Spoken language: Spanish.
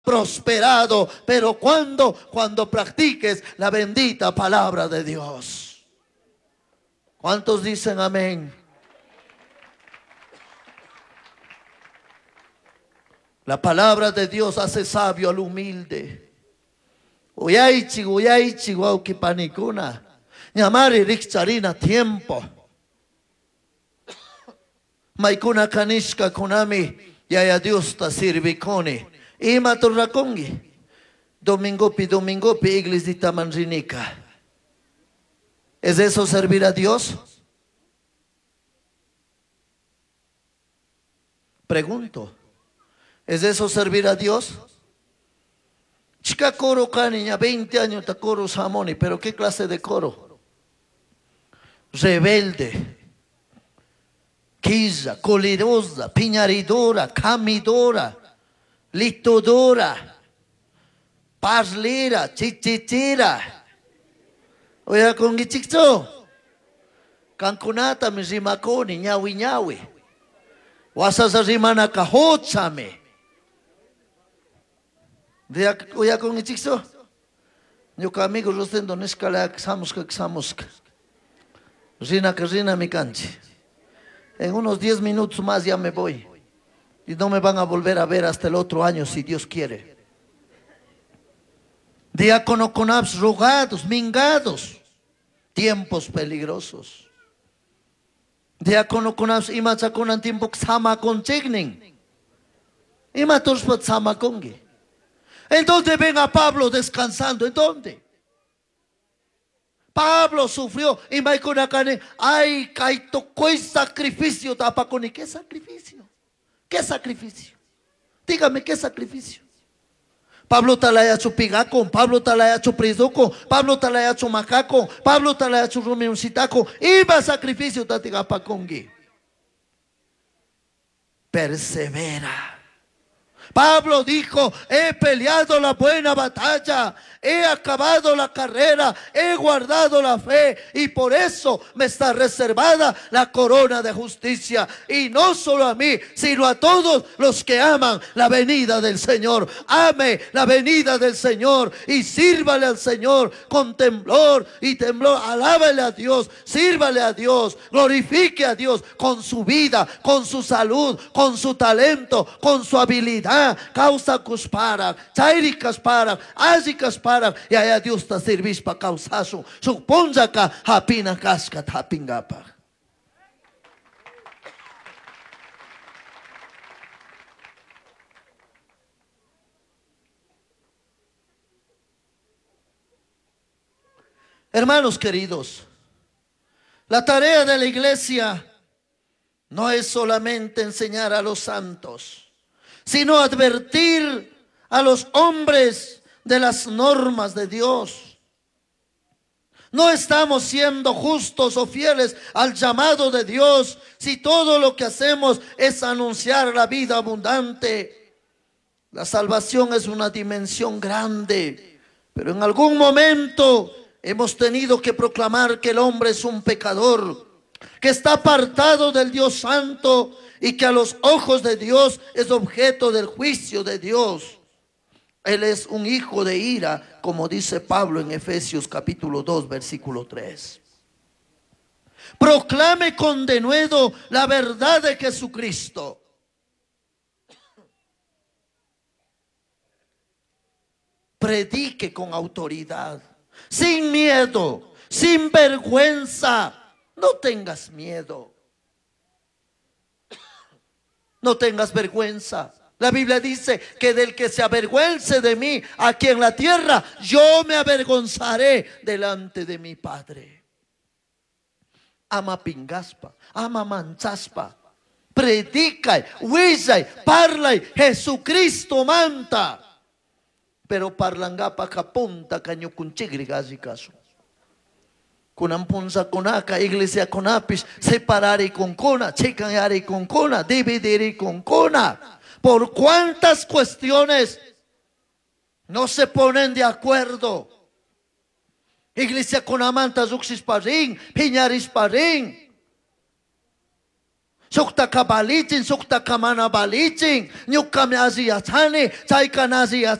prosperado. Pero cuando practiques la bendita palabra de Dios. ¿Cuántos dicen amén? La palabra de Dios hace sabio al humilde. Uyaichi, uyaichi, waukipanikuna. Ñamari rikcharina tiempo. Maikuna kanishka kunami. Yaya Dios ta sirvikoni. Ima turrakongi. Domingopi iglesita manrinica. ¿Es eso servir a Dios? Pregunto. ¿Es eso servir a Dios? Chica coro caniña, 20 años de coro samoni, pero ¿qué clase de coro? Rebelde, quilla, colirosa, piñaridora, camidora, litodora, parlera, chichichira. Oye, con gichixo, cancunata mi rimaconi, ñawi ñawi. Wasasa rimana cahochame. Oye, con gichixo. Yo que amigos los tengo en escala, xamusca. Rina mi canche. En unos 10 minutos más ya me voy. Y no me van a volver a ver hasta el otro año, si Dios quiere. Diácono con abs rogados, mingados. Tiempos peligrosos. Diácono con abs imacha con tiempo xama con chigning. Imatos pat xama congi. ¿En dónde ven a Pablo descansando? ¿En dónde? Pablo sufrió y Maikonakane, ay, kaito, ¿qué sacrificio tapaconi? ¿Qué sacrificio? ¿Qué sacrificio? Dígame, ¿qué sacrificio? Pablo talaya chupigaco, Pablo talaya chuprizoco, Pablo talaya chumacaco, Pablo talaya churumiuncitaco, iba sacrificio tatigapacongi. Persevera. Pablo dijo, he peleado la buena batalla, he acabado la carrera, he guardado la fe y por eso me está reservada la corona de justicia. Y no solo a mí, sino a todos los que aman la venida del Señor. Ame la venida del Señor y sírvale al Señor con temblor y temblor. Alábale a Dios, sírvale a Dios, glorifique a Dios con su vida, con su salud, con su talento, con su habilidad. Causa cuspara, chairi caspara, azi caspara, y allá Dios te sirvis para causar su ponzaca, hapina casca, tapingapa. Hermanos queridos, la tarea de la iglesia no es solamente enseñar a los santos, sino advertir a los hombres de las normas de Dios. No estamos siendo justos o fieles al llamado de Dios si todo lo que hacemos es anunciar la vida abundante. La salvación es una dimensión grande, pero en algún momento hemos tenido que proclamar que el hombre es un pecador, que está apartado del Dios Santo y que a los ojos de Dios es objeto del juicio de Dios. Él es un hijo de ira, como dice Pablo en Efesios capítulo 2, versículo 3. Proclame con denuedo la verdad de Jesucristo. Predique con autoridad, sin miedo, sin vergüenza. No tengas miedo. No tengas vergüenza. La Biblia dice que del que se avergüence de mí aquí en la tierra, yo me avergonzaré delante de mi Padre. Ama pingaspa, ama manchaspa, predica, huizay, parlay, Jesucristo manta. Pero parlangapa kapunta kanyo kunchigri gazi kaso. Kunampunza kunaka, iglesia kunapis, separare con cona, checanyare con cona, dividir con cona. ¿Por cuántas cuestiones no se ponen de acuerdo? Iglesia kunamanta zuxis parin, piñaris parin. Sukta ka balichin, sukta ka mana balichin. Nyuk kami Asia chani, chay ka nasia